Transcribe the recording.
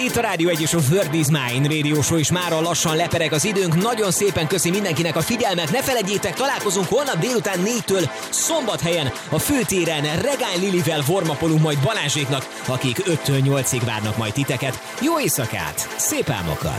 Itt a Rádió 1 és a World is Mine Radio Show, és mára lassan lepereg az időnk. Nagyon szépen köszi mindenkinek a figyelmet. Ne feledjétek, találkozunk holnap délután 4-től Szombathelyen a főtéren. Regány Lilivel warmapolunk majd Balázséknak, akik 5-től 8-ig várnak majd titeket. Jó éjszakát, szép álmokat!